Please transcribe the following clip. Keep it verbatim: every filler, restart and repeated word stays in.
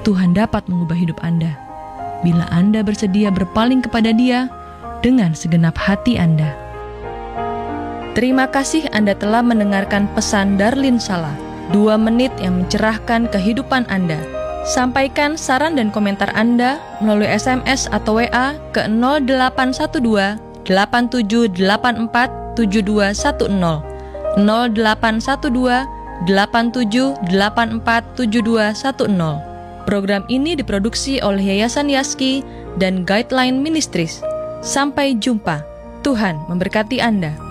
Tuhan dapat mengubah hidup Anda bila Anda bersedia berpaling kepada Dia dengan segenap hati Anda. Terima kasih Anda telah mendengarkan pesan Darlin Sala, dua menit yang mencerahkan kehidupan Anda. Sampaikan saran dan komentar Anda melalui S M S atau W A ke nol delapan satu dua delapan tujuh delapan empat tujuh dua satu nol nol delapan satu dua delapan tujuh delapan empat tujuh dua satu nol. Program ini diproduksi oleh Yayasan Yaski dan Guideline Ministries. Sampai jumpa. Tuhan memberkati Anda.